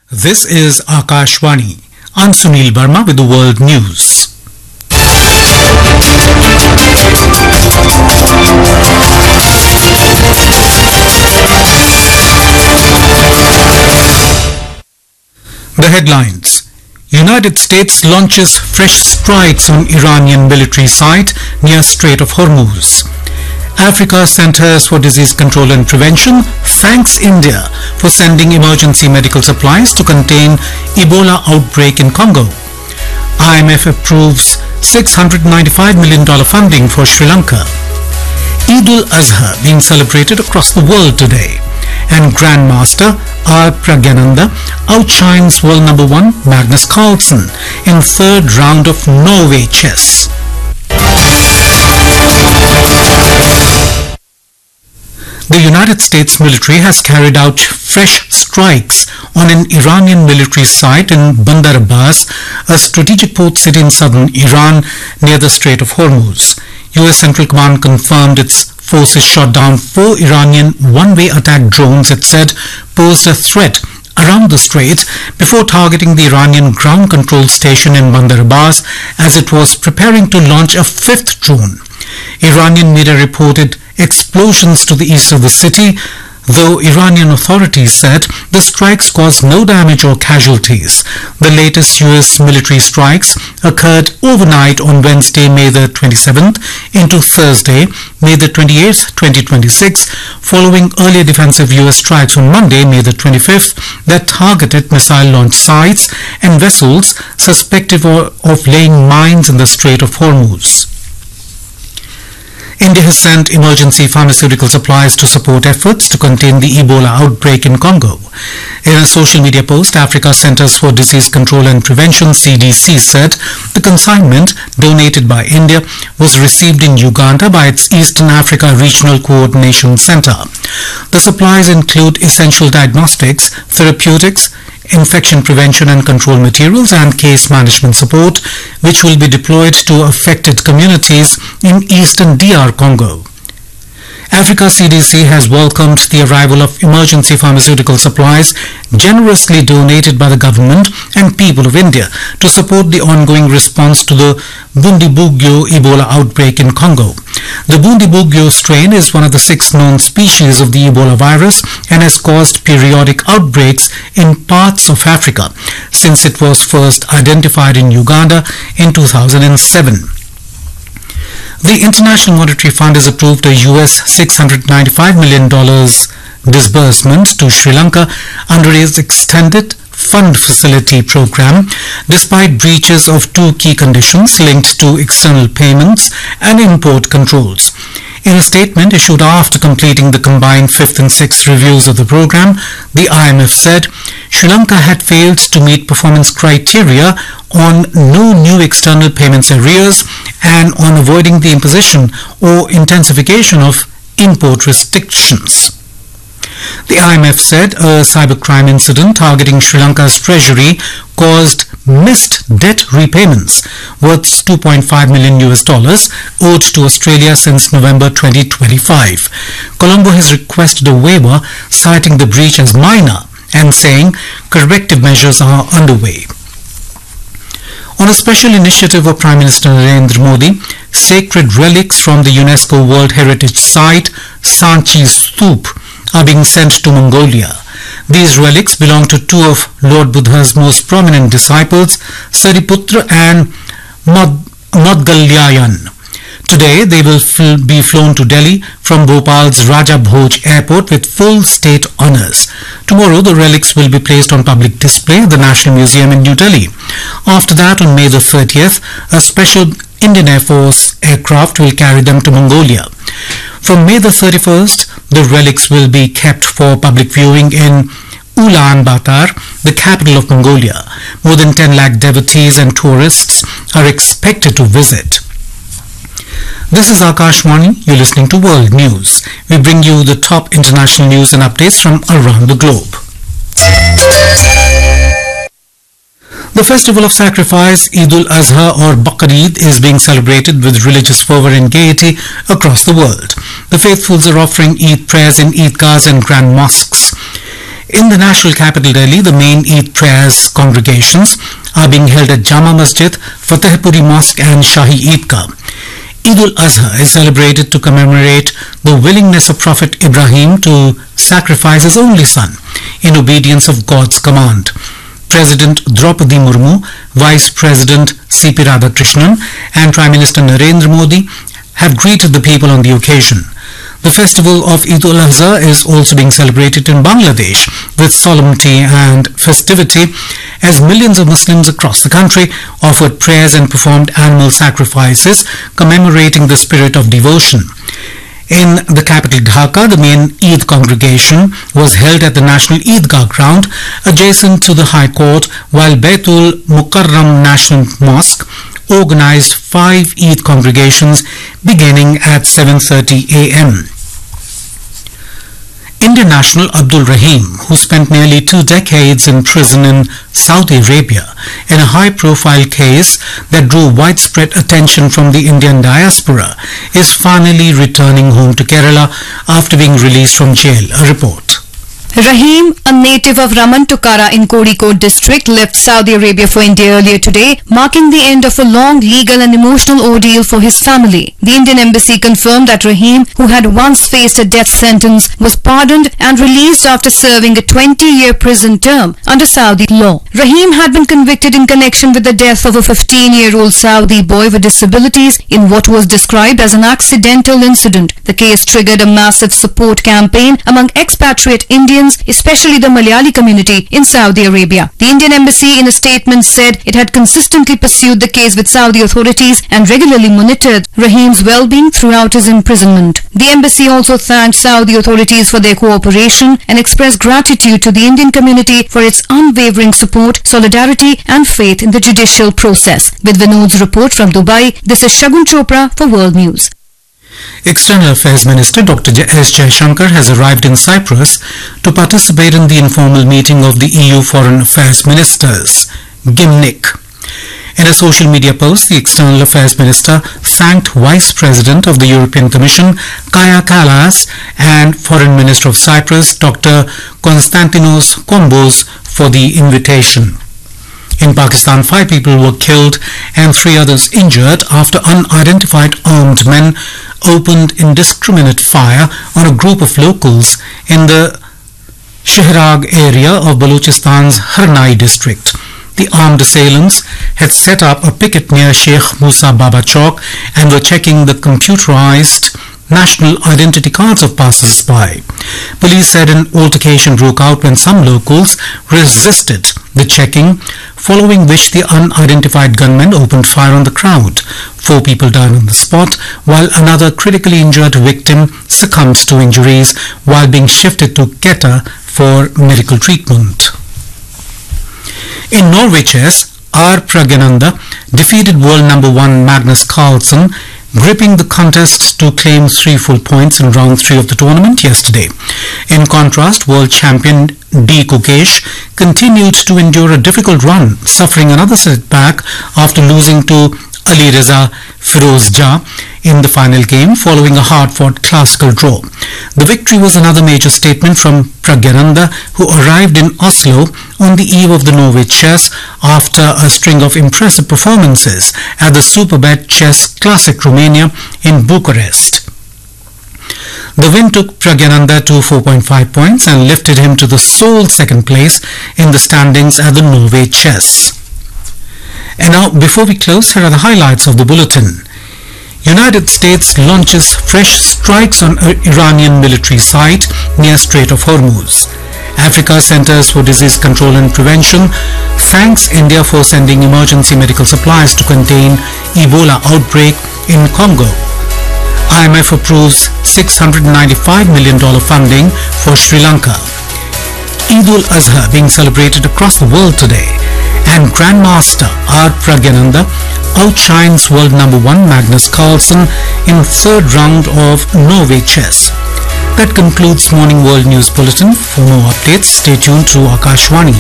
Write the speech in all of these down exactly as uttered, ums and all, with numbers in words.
This is Akashvani. I'm Sunil Verma with the World News. The headlines. United States launches fresh strikes on Iranian military site near Strait of Hormuz. Africa Centers for Disease Control and Prevention thanks India for sending emergency medical supplies to contain Ebola outbreak in Congo. I M F approves six hundred ninety-five million dollars funding for Sri Lanka. Eid al-Azha being celebrated across the world today. And Grandmaster R. Pragyananda outshines world number one Magnus Carlsen in third round of Norway chess. The United States military has carried out fresh strikes on an Iranian military site in Bandar Abbas, a strategic port city in southern Iran near the Strait of Hormuz. U S Central Command confirmed its forces shot down four Iranian one-way attack drones it said posed a threat around the strait before targeting the Iranian ground control station in Bandar Abbas as it was preparing to launch a fifth drone. Iranian media reported explosions to the east of the city, though Iranian authorities said the strikes caused no damage or casualties. The latest U S military strikes occurred overnight on Wednesday, May the twenty-seventh into Thursday, May the twenty-eighth, twenty twenty-six, following earlier defensive U S strikes on Monday, May the twenty-fifth, that targeted missile launch sites and vessels suspected of laying mines in the Strait of Hormuz. India has sent emergency pharmaceutical supplies to support efforts to contain the Ebola outbreak in Congo. In a social media post, Africa Centers for Disease Control and Prevention C D C said the consignment donated by India was received in Uganda by its Eastern Africa Regional Coordination Center. The supplies include essential diagnostics, therapeutics, infection prevention and control materials and case management support, which will be deployed to affected communities in eastern D R Congo. Africa C D C has welcomed the arrival of emergency pharmaceutical supplies generously donated by the government and people of India to support the ongoing response to the Bundibugyo Ebola outbreak in Congo. The Bundibugyo strain is one of the six known species of the Ebola virus and has caused periodic outbreaks in parts of Africa since it was first identified in Uganda in two thousand seven. The International Monetary Fund has approved a U S six hundred ninety-five million dollars disbursement to Sri Lanka under its extended fund facility program, despite breaches of two key conditions linked to external payments and import controls. In a statement issued after completing the combined fifth and sixth reviews of the program, the I M F said Sri Lanka had failed to meet performance criteria on no new external payments arrears and on avoiding the imposition or intensification of import restrictions. The I M F said a cybercrime incident targeting Sri Lanka's treasury caused missed debt repayments worth two point five million U S dollars owed to Australia since November twenty twenty-five. Colombo has requested a waiver citing the breach as minor and saying corrective measures are underway. On a special initiative of Prime Minister Narendra Modi, sacred relics from the UNESCO World Heritage Site Sanchi Stup are being sent to Mongolia. These relics belong to two of Lord Buddha's most prominent disciples, Sariputra and Modgalyayan. Today they will be flown to Delhi from Bhopal's Raja Bhoj airport with full state honours. Tomorrow the relics will be placed on public display at the National Museum in New Delhi. After that, on May the thirtieth, a special Indian Air Force aircraft will carry them to Mongolia. From May the thirty-first, the relics will be kept for public viewing in Ulaanbaatar, the capital of Mongolia. More than ten lakh devotees and tourists are expected to visit. This is Akashvani. You're listening to World News. We bring you the top international news and updates from around the globe. The festival of sacrifice, Eid al-Azha or Baqr-Eid, is being celebrated with religious fervor and gaiety across the world. The faithfuls are offering Eid prayers in Eidgahs and grand mosques. In the national capital Delhi, the main Eid prayers congregations are being held at Jama Masjid, Fatehpuri Mosque and Shahi Eidgah. Eid al-Azha is celebrated to commemorate the willingness of Prophet Ibrahim to sacrifice his only son in obedience of God's command. President Draupadi Murmu, Vice President C P Radhakrishnan and Prime Minister Narendra Modi have greeted the people on the occasion. The festival of Eid al-Azha is also being celebrated in Bangladesh with solemnity and festivity as millions of Muslims across the country offered prayers and performed animal sacrifices commemorating the spirit of devotion. In the capital Dhaka, the main Eid congregation was held at the National Eidgah ground adjacent to the High Court, while Baitul Mukarram National Mosque organized five Eid congregations beginning at seven thirty a m Indian national Abdul Rahim, who spent nearly two decades in prison in Saudi Arabia in a high-profile case that drew widespread attention from the Indian diaspora, is finally returning home to Kerala after being released from jail. A report. Rahim, a native of Ramantukara in Kozhikode district, left Saudi Arabia for India earlier today, marking the end of a long legal and emotional ordeal for his family. The Indian embassy confirmed that Rahim, who had once faced a death sentence, was pardoned and released after serving a twenty-year prison term under Saudi law. Rahim had been convicted in connection with the death of a fifteen-year-old Saudi boy with disabilities in what was described as an accidental incident. The case triggered a massive support campaign among expatriate Indians, especially the Malayali community in Saudi Arabia. The Indian embassy in a statement said it had consistently pursued the case with Saudi authorities and regularly monitored Rahim's well-being throughout his imprisonment. The embassy also thanked Saudi authorities for their cooperation and expressed gratitude to the Indian community for its unwavering support, solidarity and faith in the judicial process. With Vinod's report from Dubai, this is Shagun Chopra for World News. External Affairs Minister Doctor S. Jaishankar has arrived in Cyprus to participate in the informal meeting of the E U Foreign Affairs Ministers, Gymnich. In a social media post, the External Affairs Minister thanked Vice President of the European Commission, Kaja Kallas, and Foreign Minister of Cyprus, Doctor Konstantinos Kombos, for the invitation. In Pakistan, five people were killed and three others injured after unidentified armed men opened indiscriminate fire on a group of locals in the Shihrag area of Balochistan's Harnai district. The armed assailants had set up a picket near Sheikh Musa Baba Chowk and were checking the computerized national identity cards of passers-by. Police said an altercation broke out when some locals resisted the checking, following which the unidentified gunmen opened fire on the crowd. Four people died on the spot, while another critically injured victim succumbed to injuries while being shifted to Quetta for medical treatment. In Norway chess, R. Pragyananda defeated world number one Magnus Carlsen, gripping the contest to claim three full points in round three of the tournament yesterday. In contrast, world champion D. Gukesh continued to endure a difficult run, suffering another setback after losing to Ali Reza Firozja in the final game following a hard-fought classical draw. The victory was another major statement from Pragyananda, who arrived in Oslo on the eve of the Norway Chess after a string of impressive performances at the Superbet Chess Classic Romania in Bucharest. The win took Pragyananda to four point five points and lifted him to the sole second place in the standings at the Norway Chess. And now, before we close, here are the highlights of the bulletin. United States launches fresh strikes on Iranian military site near Strait of Hormuz. Africa Centers for Disease Control and Prevention thanks India for sending emergency medical supplies to contain Ebola outbreak in Congo. I M F approves six hundred ninety-five million dollars funding for Sri Lanka. Eid al-Azha being celebrated across the world today, and Grandmaster R. Pragyananda outshines world number one Magnus Carlsen in third round of Norway chess. That concludes Morning World News Bulletin. For more updates, stay tuned to Akashwani.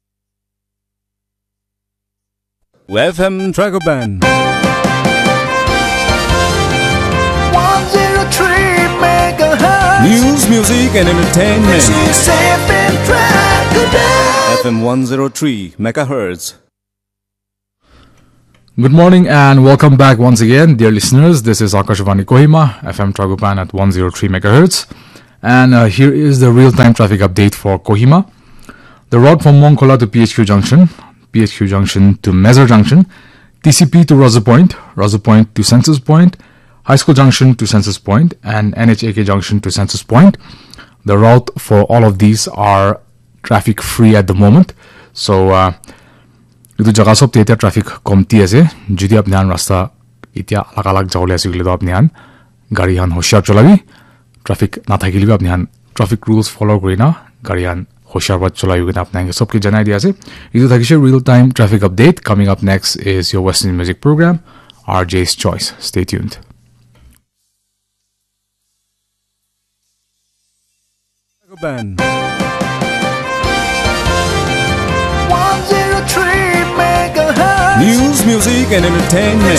F M Dragoban. music and entertainment. F M one oh three megahertz. Good morning and welcome back once again, dear listeners. This is Akashvani Kohima, F M Tragopan at one oh three megahertz. And uh, here is the real-time traffic update for Kohima. The route from Mongkola to P H Q Junction, P H Q Junction to Mezar Junction, T C P to Rosa Point, Rosa Point to Census Point, High School Junction to Census Point, and N H A K Junction to Census Point. The route for all of these are traffic free at the moment. So, uh, itu jaga sob te traffic komti ase. Jodi apni han rasta itia alag alag jawle ase gile to apni han gari han hoshiyar cholabi. Traffic na thakili bi apni han traffic rules follow korina gari han hoshiyar ba cholabi gina apni han sob ke janai dia ase. Itu thakishe real time traffic update. Coming up next is your Western music program, R J's Choice. Stay tuned. Band. News, music and entertainment.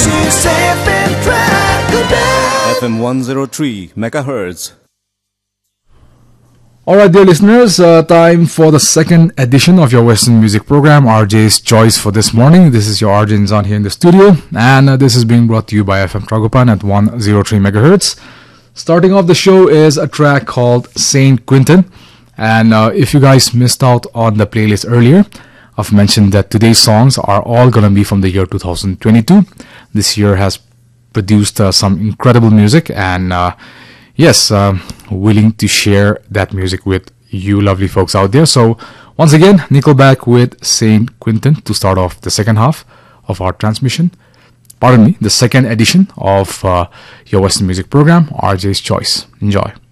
F M one oh three megahertz. Alright, dear listeners, uh, time for the second edition of your Western music program, R J's Choice, for this morning. This is your R J Nzan here in the studio, and uh, this is being brought to you by F M Tragopan at one oh three megahertz. Starting off the show is a track called Saint Quentin, and uh, if you guys missed out on the playlist earlier, I've mentioned that today's songs are all going to be from the year two thousand twenty-two. This year has produced uh, some incredible music, and uh, yes, uh, willing to share that music with you lovely folks out there. So once again, Nickelback with Saint Quentin to start off the second half of our transmission. Pardon me, the second edition of uh, your Western music program, R J's Choice. Enjoy.